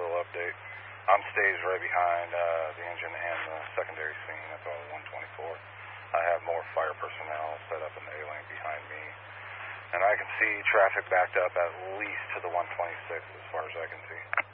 little update. I'm staged right behind the engine and the secondary scene at the 124. I have more fire personnel set up in the A-lane behind me. And I can see traffic backed up at least to the 126 as far as I can see.